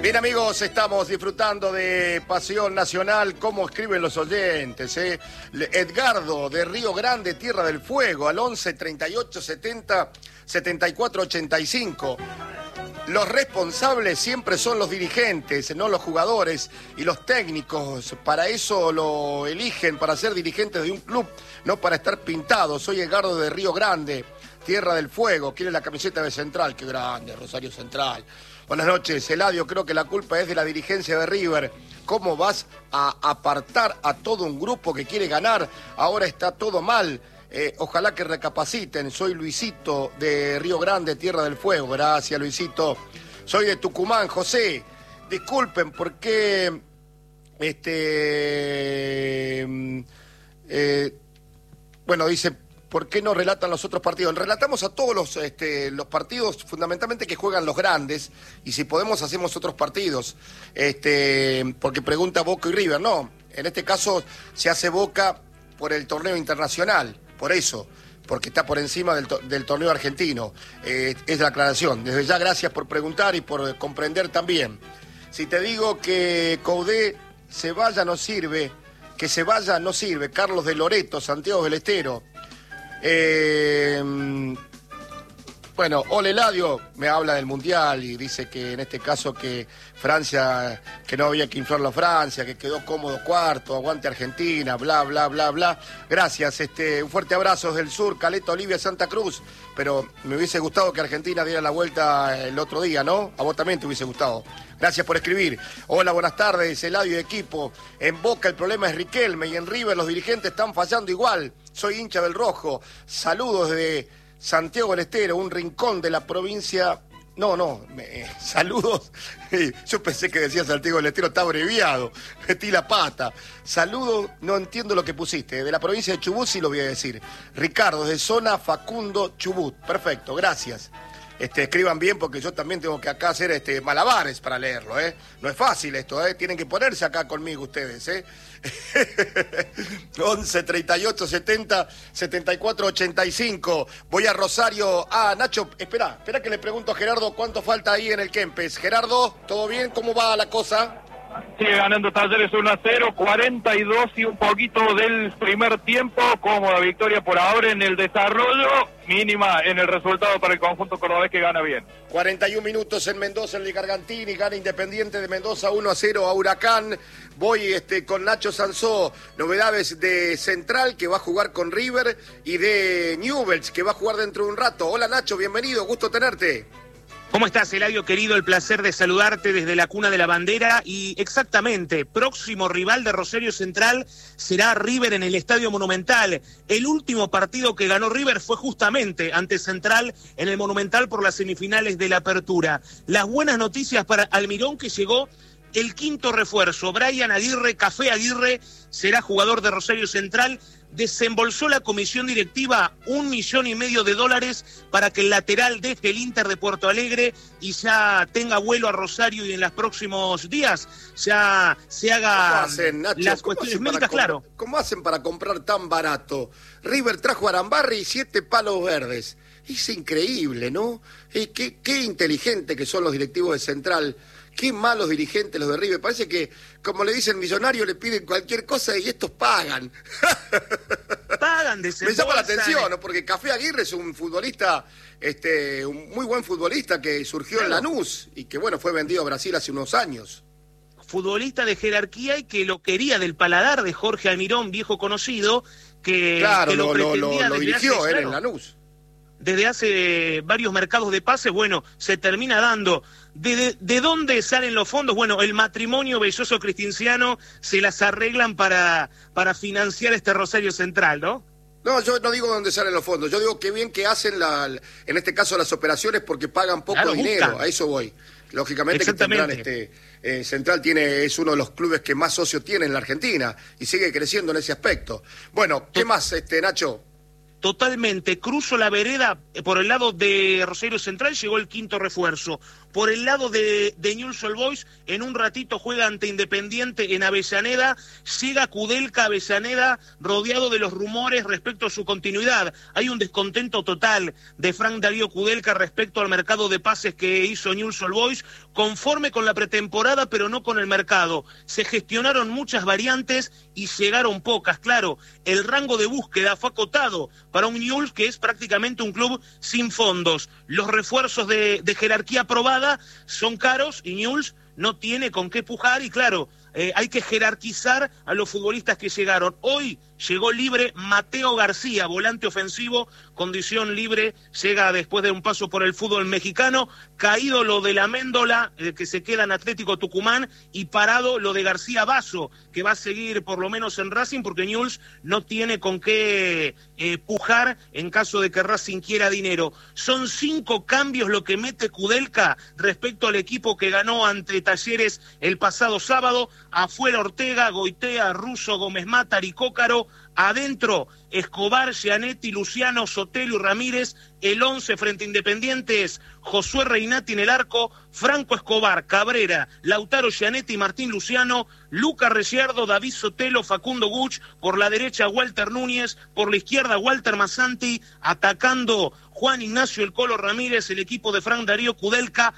Bien, amigos, estamos disfrutando de Pasión Nacional, como escriben los oyentes, Edgardo de Río Grande, Tierra del Fuego, al 11 38 70 74 85. Los responsables siempre son los dirigentes, no los jugadores y los técnicos. Para eso lo eligen, para ser dirigentes de un club, no para estar pintados. Soy Edgardo de Río Grande, Tierra del Fuego. Quiere la camiseta de Central, qué grande, Rosario Central. Buenas noches, Eladio, creo que la culpa es de la dirigencia de River. ¿Cómo vas a apartar a todo un grupo que quiere ganar? Ahora está todo mal. Ojalá que recapaciten. Soy Luisito de Río Grande, Tierra del Fuego. Gracias, Luisito. Soy de Tucumán, José. Disculpen, ¿por qué bueno, dice, ¿por qué no relatan los otros partidos? Relatamos a todos los partidos, fundamentalmente que juegan los grandes, y si podemos hacemos otros partidos, porque pregunta Boca y River. No, en este caso se hace Boca por el torneo internacional, por eso, porque está por encima del torneo argentino. Es la aclaración. Desde ya, gracias por preguntar y por comprender también. Si te digo que Coudet se vaya no sirve, que se vaya no sirve. Carlos de Loreto, Santiago del Estero. Bueno, Ole Eladio me habla del Mundial y dice que en este caso que Francia, que no había que inflarlo a Francia, que quedó cómodo cuarto, aguante Argentina, bla, bla, bla, bla. Gracias, un fuerte abrazo desde el sur, Caleta, Olivia, Santa Cruz. Pero me hubiese gustado que Argentina diera la vuelta el otro día, ¿no? A vos también te hubiese gustado. Gracias por escribir. Hola, buenas tardes, Eladio y equipo. En Boca el problema es Riquelme y en River los dirigentes están fallando igual. Soy hincha del Rojo. Saludos de Santiago del Estero, un rincón de la provincia. Saludos. Yo pensé que decía Santiago del Estero, está abreviado. Metí la pata. Saludos, no entiendo lo que pusiste. De la provincia de Chubut sí lo voy a decir. Ricardo, de zona Facundo Chubut. Perfecto, gracias. Escriban bien porque yo también tengo que acá hacer malabares para leerlo, No es fácil esto, Tienen que ponerse acá conmigo ustedes, 11 38 70 74 85. Voy a Rosario. Nacho, espera que le pregunto a Gerardo cuánto falta ahí en el Kempes. Gerardo, ¿todo bien? ¿Cómo va la cosa? Sigue ganando Talleres 1-0, 42 y un poquito del primer tiempo. Cómoda victoria por ahora en el desarrollo, mínima en el resultado para el conjunto cordobés que gana bien. 41 minutos en Mendoza, en el Gargantini, gana Independiente de Mendoza 1-0 a Huracán. Voy con Nacho Sansó, novedades de Central que va a jugar con River y de Newell's que va a jugar dentro de un rato. Hola Nacho, bienvenido, gusto tenerte. ¿Cómo estás, Eladio, querido? El placer de saludarte desde la cuna de la bandera. Y exactamente, próximo rival de Rosario Central será River en el Estadio Monumental. El último partido que ganó River fue justamente ante Central en el Monumental por las semifinales de la Apertura. Las buenas noticias para Almirón, que llegó el quinto refuerzo. Brian Aguirre, Café Aguirre, será jugador de Rosario Central. Desembolsó la comisión directiva $1,5 millones para que el lateral deje el Inter de Porto Alegre y ya tenga vuelo a Rosario y en los próximos días ya se haga las cuestiones médicas, claro. ¿Cómo hacen para comprar tan barato? River trajo a Arambarri y 7 palos verdes. Es increíble, ¿no? Qué inteligente que son los directivos de Central. Qué malos dirigentes los de River. Parece que, como le dicen millonarios, le piden cualquier cosa y estos pagan. Pagan, Me llama la atención, ¿no? Porque Café Aguirre es un futbolista, un muy buen futbolista que surgió en Lanús y que, bueno, fue vendido a Brasil hace unos años. Futbolista de jerarquía y que lo quería del paladar de Jorge Almirón, viejo conocido, que lo dirigió él en Lanús. Desde hace varios mercados de pases, bueno, se termina dando. ¿De dónde salen los fondos? Bueno, el matrimonio Belloso Cristinciano se las arreglan para financiar este Rosario Central, ¿no? No, yo no digo dónde salen los fondos, yo digo que bien que hacen, en este caso, las operaciones porque pagan poco dinero, buscan. A eso voy. Lógicamente que tendrán Central es uno de los clubes que más socios tiene en la Argentina y sigue creciendo en ese aspecto. Bueno, ¿qué más, Nacho? totalmente. Cruzo la vereda por el lado de Rosario Central, llegó el quinto refuerzo. Por el lado de Newell's Old Boys, en un ratito juega ante Independiente en Avellaneda. Llega Kudelka a Avellaneda, rodeado de los rumores respecto a su continuidad. Hay un descontento total de Frank Darío Kudelka respecto al mercado de pases que hizo Newell's Old Boys, conforme con la pretemporada, pero no con el mercado. Se gestionaron muchas variantes y llegaron pocas. Claro, el rango de búsqueda fue acotado para un Newell's que es prácticamente un club sin fondos. Los refuerzos de jerarquía probada son caros y Newell's no tiene con qué pujar y claro, hay que jerarquizar a los futbolistas que llegaron. Hoy llegó libre Mateo García, volante ofensivo, condición libre, llega después de un paso por el fútbol mexicano, caído lo de la Méndola, que se queda en Atlético Tucumán, y parado lo de García Basso, que va a seguir por lo menos en Racing, porque Newell's no tiene con qué pujar en caso de que Racing quiera dinero. Son 5 cambios lo que mete Kudelka respecto al equipo que ganó ante Talleres el pasado sábado. Afuera Ortega, Goitea, Russo, Gómez Mata, Aricócaro. Adentro, Escobar, Gianetti, Luciano, Sotelo y Ramírez. El 11 frente a Independiente es Josué Reinati en el arco, Franco Escobar, Cabrera, Lautaro Gianetti, Martín Luciano, Luca Ricciardo, David Sotelo, Facundo Guch. Por la derecha, Walter Núñez. Por la izquierda, Walter Massanti. Atacando Juan Ignacio El Colo Ramírez, el equipo de Frank Darío Kudelka.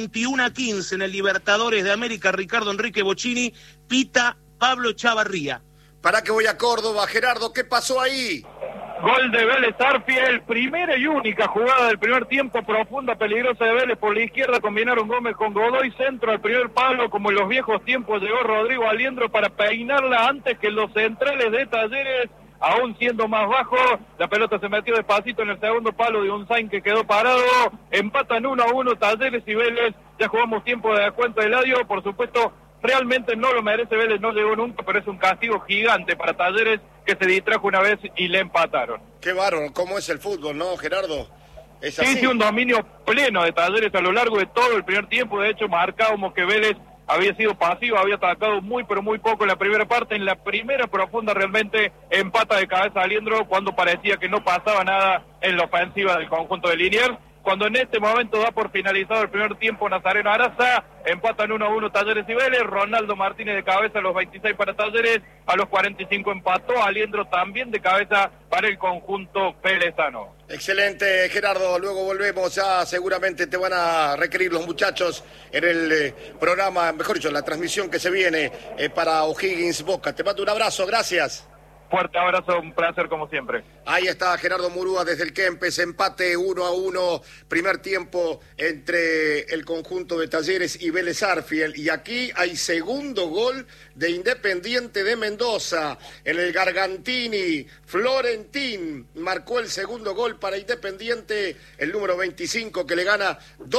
21-15 en el Libertadores de América, Ricardo Enrique Bocchini. Pita Pablo Chavarría. Para que voy a Córdoba, Gerardo, ¿qué pasó ahí? Gol de Vélez Arfiel, primera y única jugada del primer tiempo, profunda, peligrosa de Vélez. Por la izquierda combinaron Gómez con Godoy, centro al primer palo, como en los viejos tiempos llegó Rodrigo Aliendro para peinarla antes que los centrales de Talleres, aún siendo más bajo. La pelota se metió despacito en el segundo palo de Unzain, que quedó parado. Empatan 1-1 Talleres y Vélez. Ya jugamos tiempo de descuento de Eladio, por supuesto. Realmente no lo merece Vélez, no llegó nunca, pero es un castigo gigante para Talleres, que se distrajo una vez y le empataron. Qué bárbaro, cómo es el fútbol, ¿no, Gerardo? ¿Es así? Sí, un dominio pleno de Talleres a lo largo de todo el primer tiempo. De hecho, marcábamos que Vélez había sido pasivo, había atacado muy, pero muy poco en la primera parte. En la primera profunda realmente empata de cabeza Aliendro, cuando parecía que no pasaba nada en la ofensiva del conjunto de Liniers. Cuando en este momento da por finalizado el primer tiempo Nazareno Araza, empatan 1-1 Talleres y Vélez. Ronaldo Martínez de cabeza a los 26 para Talleres, a los 45 empató Aliendro también de cabeza para el conjunto velezano. Excelente, Gerardo, luego volvemos, ya seguramente te van a requerir los muchachos en el programa, mejor dicho, la transmisión que se viene para O'Higgins Boca. Te mando un abrazo, gracias. Fuerte abrazo, un placer como siempre. Ahí está Gerardo Murúa desde el Kempes, empate 1-1, primer tiempo entre el conjunto de Talleres y Vélez Arfiel. Y aquí hay segundo gol de Independiente de Mendoza, en el Gargantini. Florentín marcó el segundo gol para Independiente, el número 25, que le gana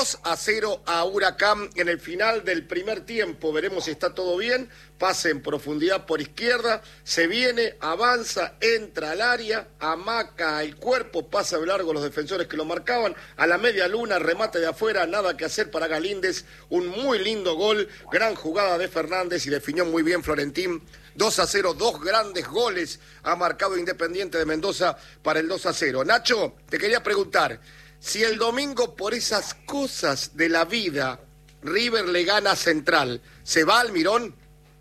2-0 a Huracán en el final del primer tiempo. Veremos si está todo bien. Pase en profundidad por izquierda, se viene, avanza, entra al área, amaca el cuerpo, pasa de largo los defensores que lo marcaban, a la media luna, remate de afuera, nada que hacer para Galíndez, un muy lindo gol, gran jugada de Fernández y definió muy bien Florentín. 2-0, 2 grandes goles ha marcado Independiente de Mendoza para el 2-0. Nacho, te quería preguntar, si el domingo por esas cosas de la vida River le gana a Central, ¿se va al Mirón?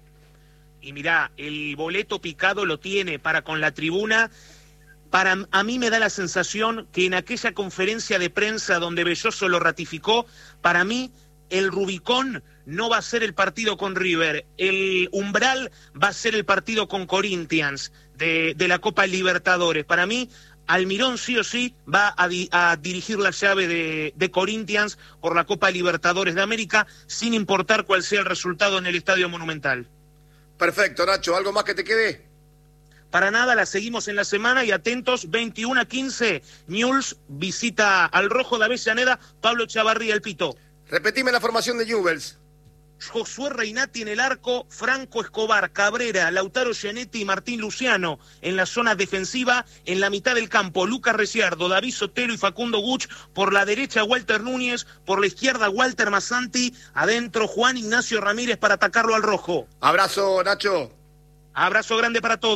Y mirá, el boleto picado lo tiene para con la tribuna. A mí me da la sensación que en aquella conferencia de prensa donde Belloso lo ratificó, para mí el Rubicón no va a ser el partido con River, el umbral va a ser el partido con Corinthians de la Copa Libertadores. Para mí, Almirón sí o sí va a dirigir la llave de Corinthians por la Copa Libertadores de América, sin importar cuál sea el resultado en el Estadio Monumental. Perfecto, Nacho, ¿algo más que te quede? Para nada, la seguimos en la semana y atentos, 21-15, Newell's visita al Rojo de Avellaneda, Pablo Chavarría, el Pito. Repetime la formación de Newell's. Josué Reinati en el arco, Franco Escobar, Cabrera, Lautaro Gianetti y Martín Luciano en la zona defensiva. En la mitad del campo, Lucas Ricciardo, David Sotelo y Facundo Guch. Por la derecha, Walter Núñez. Por la izquierda, Walter Massanti. Adentro, Juan Ignacio Ramírez para atacarlo al Rojo. Abrazo, Nacho. Abrazo grande para todos.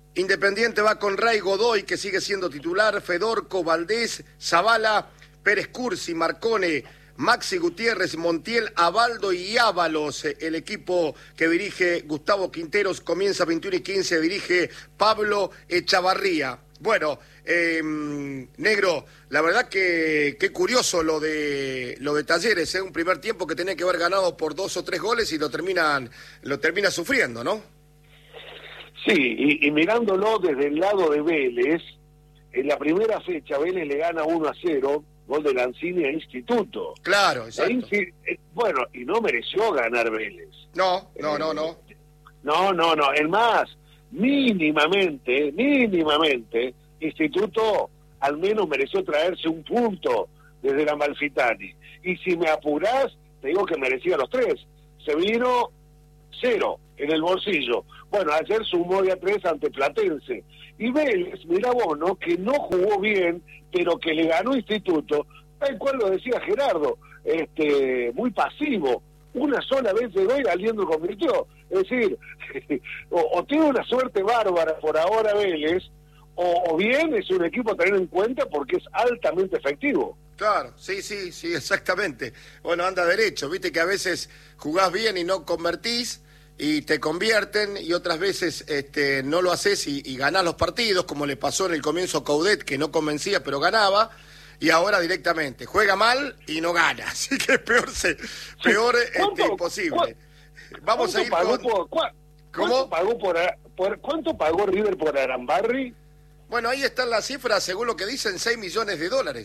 Independiente va con Ray Godoy, que sigue siendo titular, Fedorco, Valdés, Zavala, Pérez Cursi, Marcone, Maxi Gutiérrez, Montiel, Abaldo y Ábalos. El equipo que dirige Gustavo Quinteros comienza 21:15, dirige Pablo Echavarría. Bueno, Negro, la verdad que qué curioso lo de Talleres, un primer tiempo que tenía que haber ganado por 2 o 3 goles y lo termina sufriendo, ¿no? Sí, y mirándolo desde el lado de Vélez, en la primera fecha Vélez le gana 1-0, gol de Lanzini a Instituto. Claro, exacto. Bueno, y no mereció ganar Vélez. No. No, es más, mínimamente, Instituto al menos mereció traerse un punto desde la Amalfitani. Y si me apurás, te digo que merecía los 3. Se vino 0 en el bolsillo. Bueno, ayer sumó ya 3 ante Platense. Y Vélez, mirá vos, ¿no? Que no jugó bien, pero que le ganó Instituto, tal cual lo decía Gerardo, muy pasivo. Una sola vez llegó y Aliendro convirtió. Es decir, o tiene una suerte bárbara por ahora Vélez, o bien es un equipo a tener en cuenta porque es altamente efectivo. Claro, sí, exactamente. Bueno, anda derecho, viste que a veces jugás bien y no convertís, y te convierten, y otras veces no lo haces y ganás los partidos, como le pasó en el comienzo a Coudet, que no convencía pero ganaba, y ahora directamente juega mal y no gana, así que es peor imposible. Vamos a ir ¿Cuánto pagó River por Arambarri? Bueno, ahí están las cifras, según lo que dicen, $6 millones.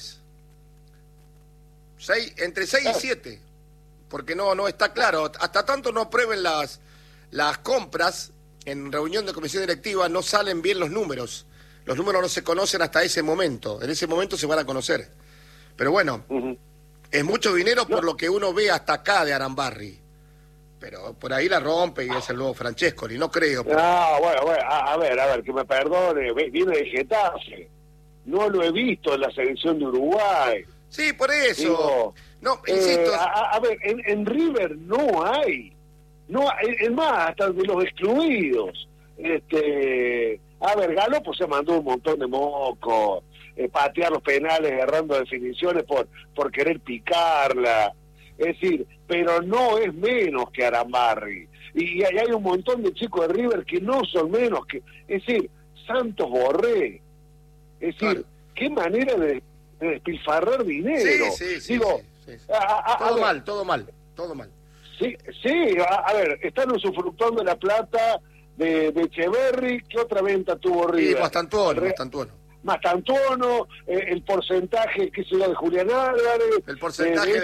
Entre 6 y 7, porque no está claro. Hasta tanto no aprueben las compras en reunión de comisión directiva, no salen bien los números. Los números no se conocen hasta ese momento. En ese momento se van a conocer. Pero bueno, es mucho dinero por lo que uno ve hasta acá de Arambarri. Pero por ahí la rompe y es el nuevo Francescoli, no creo. Pero... No, bueno, a ver, que me perdone, viene de Getafe. No lo he visto en la selección de Uruguay. Sí, por eso. Digo, no, insisto. A ver, en River no hay. Es más, hasta de los excluidos. A ver, Galo pues se mandó un montón de mocos, patear los penales, errando definiciones por querer picarla. Es decir, pero no es menos que Arambarri. Y hay un montón de chicos de River que no son menos que... Es decir, Santos Borré. Es decir, claro. Qué manera de despilfarrar dinero. Sí. Digo, sí. Todo mal. Sí, a ver, están usufructuando la plata de Echeverri. ¿Qué otra venta tuvo River? Mastantuono, el porcentaje, qué sé yo, de Julián Álvarez. El porcentaje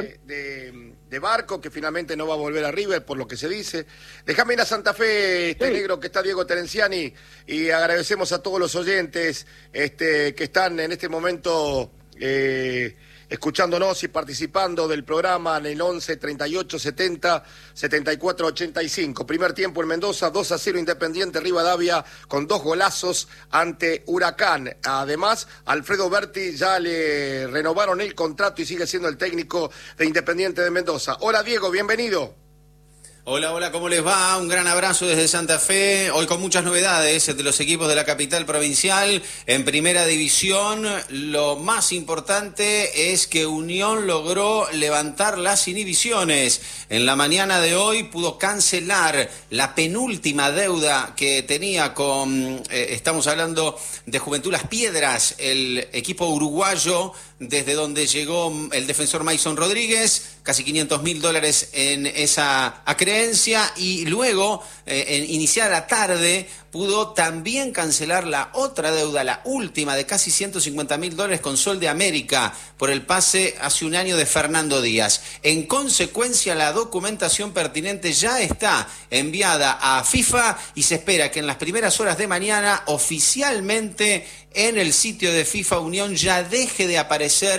de Barco, que finalmente no va a volver a River, por lo que se dice. Déjame ir a Santa Fe, Negro, que está Diego Terenciani, y agradecemos a todos los oyentes que están en este momento escuchándonos y participando del programa en el 11 38 70 74 85. Primer tiempo en Mendoza, 2-0 Independiente Rivadavia con 2 golazos ante Huracán. Además, Alfredo Berti ya le renovaron el contrato y sigue siendo el técnico de Independiente de Mendoza. Hola Diego, bienvenido. Hola, ¿cómo les va? Un gran abrazo desde Santa Fe. Hoy con muchas novedades de los equipos de la capital provincial. En primera división, lo más importante es que Unión logró levantar las inhibiciones. En la mañana de hoy pudo cancelar la penúltima deuda que tenía con, estamos hablando de Juventud Las Piedras, el equipo uruguayo, desde donde llegó el defensor Mason Rodríguez, casi $500.000 en esa acreencia, y luego, iniciada la tarde, pudo también cancelar la otra deuda, la última, de casi $150.000 con Sol de América, por el pase hace un año de Fernando Díaz. En consecuencia, la documentación pertinente ya está enviada a FIFA y se espera que en las primeras horas de mañana, oficialmente, en el sitio de FIFA Unión ya deje de aparecer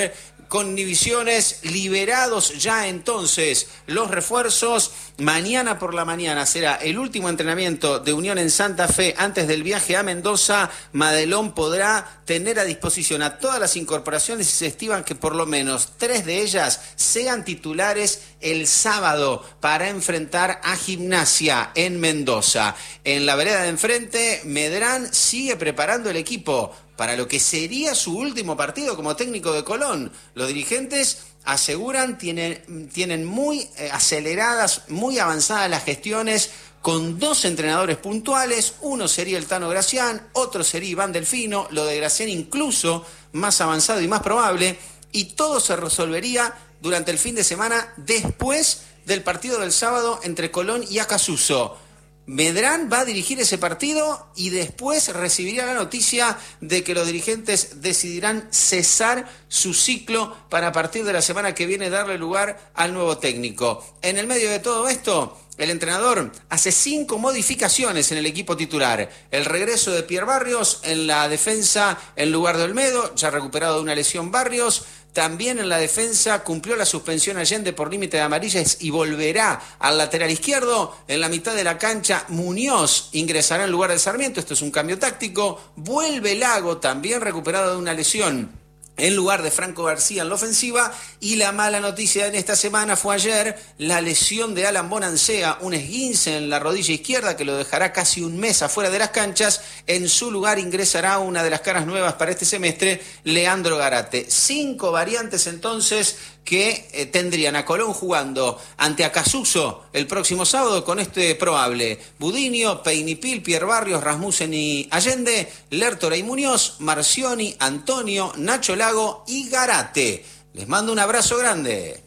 con Divisiones, liberados ya entonces los refuerzos. Mañana por la mañana será el último entrenamiento de Unión en Santa Fe antes del viaje a Mendoza. Madelón podrá tener a disposición a todas las incorporaciones y se estima que por lo menos 3 de ellas sean titulares el sábado para enfrentar a Gimnasia en Mendoza. En la vereda de enfrente, Medrán sigue preparando el equipo para lo que sería su último partido como técnico de Colón. Los dirigentes aseguran tienen muy aceleradas, muy avanzadas las gestiones con 2 entrenadores puntuales. Uno sería el Tano Gracián, otro sería Iván Delfino, lo de Gracián incluso más avanzado y más probable, y todo se resolvería durante el fin de semana después del partido del sábado entre Colón y Acassuso. Medrán va a dirigir ese partido y después recibiría la noticia de que los dirigentes decidirán cesar su ciclo para a partir de la semana que viene darle lugar al nuevo técnico. En el medio de todo esto, el entrenador hace 5 modificaciones en el equipo titular. El regreso de Pierre Barrios en la defensa en lugar de Olmedo, ya recuperado de una lesión Barrios. También en la defensa cumplió la suspensión Allende por límite de amarillas y volverá al lateral izquierdo. En la mitad de la cancha, Muñoz ingresará en lugar de Sarmiento. Esto es un cambio táctico. Vuelve Lago, también recuperado de una lesión, en lugar de Franco García en la ofensiva. Y la mala noticia en esta semana fue ayer la lesión de Alan Bonancea, un esguince en la rodilla izquierda que lo dejará casi un mes afuera de las canchas. En su lugar ingresará una de las caras nuevas para este semestre, Leandro Garate. 5 variantes entonces que tendrían a Colón jugando ante Acassuso el próximo sábado con este probable: Budinio, Peinipil, Pierre Barrios, Rasmussen y Allende, Lertora y Muñoz, Marcioni, Antonio, Nacho Lago y Garate. Les mando un abrazo grande.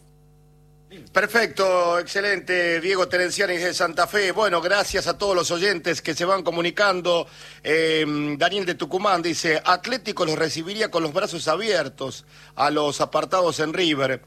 Perfecto, excelente, Diego Terenciani de Santa Fe. Bueno, gracias a todos los oyentes que se van comunicando. Daniel de Tucumán dice: Atlético los recibiría con los brazos abiertos a los apartados en River.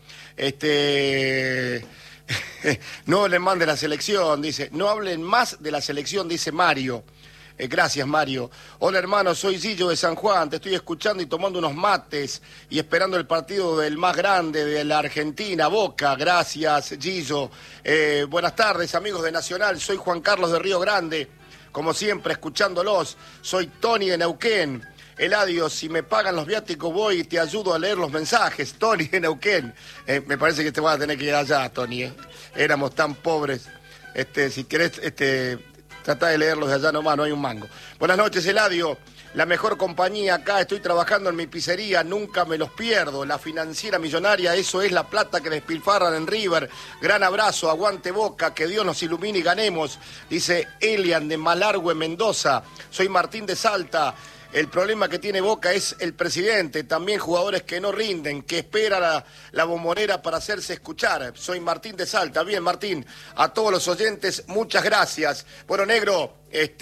No hablen más de la selección, dice. No hablen más de la selección, dice Mario. Gracias, Mario. Hola, hermano, soy Gillo de San Juan. Te estoy escuchando y tomando unos mates y esperando el partido del más grande de la Argentina, Boca. Gracias, Gillo. Buenas tardes, amigos de Nacional. Soy Juan Carlos de Río Grande. Como siempre, escuchándolos. Soy Tony de Neuquén. Eladio, si me pagan los viáticos voy y te ayudo a leer los mensajes. Tony de Neuquén. Me parece que te vas a tener que ir allá, Tony. Éramos tan pobres. Si querés... Tratá de leerlos de allá nomás, no hay un mango. Buenas noches, Eladio. La mejor compañía acá, estoy trabajando en mi pizzería, nunca me los pierdo. La Financiera Millonaria, eso es la plata que despilfarran en River. Gran abrazo, aguante Boca, que Dios nos ilumine y ganemos. Dice Elian de Malargüe, Mendoza. Soy Martín de Salta. El problema que tiene Boca es el presidente, también jugadores que no rinden, que espera la bombonera para hacerse escuchar. Soy Martín de Salta. Bien, Martín, a todos los oyentes, muchas gracias. Bueno, negro,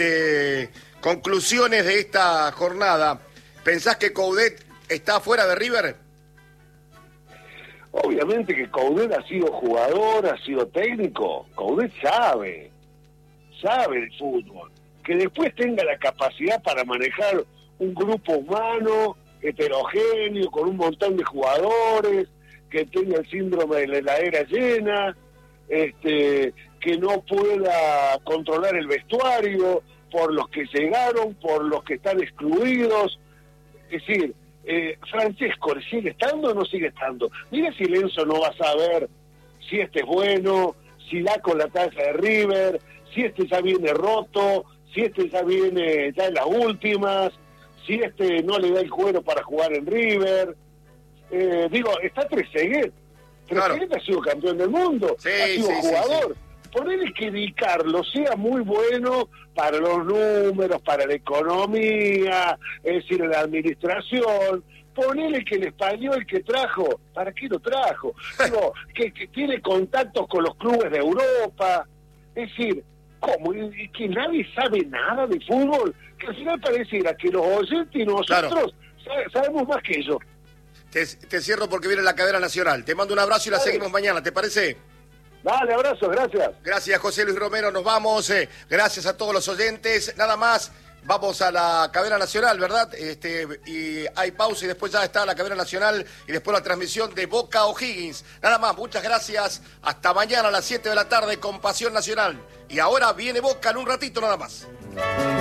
conclusiones de esta jornada. ¿Pensás que Coudet está fuera de River? Obviamente que Coudet ha sido jugador, ha sido técnico. Coudet sabe el fútbol. Que después tenga la capacidad para manejar un grupo humano, heterogéneo, con un montón de jugadores, que tenga el síndrome de la heladera llena, que no pueda controlar el vestuario por los que llegaron, por los que están excluidos. Es decir, Francesco, ¿sigue estando o no sigue estando? Mira si Lenzo no va a saber si es bueno, si da con la taza de River, si ya viene roto, si ya viene ya en las últimas, si no le da el cuero para jugar en River. Está Trezeguet. Trezeguet claro. Ha sido campeón del mundo, sí, ha sido jugador. Sí. Ponele que Di Carlo sea muy bueno para los números, para la economía, es decir, en la administración. Ponele que el español que trajo, ¿para qué lo trajo? Digo, que tiene contactos con los clubes de Europa. Es decir, ¿cómo? ¿Y que nadie sabe nada de fútbol? Que al final pareciera que los oyentes y nosotros sabemos más que ellos. Te cierro porque viene la cadena nacional. Te mando un abrazo y la seguimos mañana, ¿te parece? Dale, abrazo, gracias. Gracias, José Luis Romero, nos vamos. Gracias a todos los oyentes. Nada más, Vamos a la cadena nacional, ¿verdad? Y hay pausa y después ya está la cadena nacional y después la transmisión de Boca O'Higgins. Nada más, muchas gracias. Hasta mañana a las 7 de la tarde con Pasión Nacional. Y ahora viene Boca en un ratito nada más.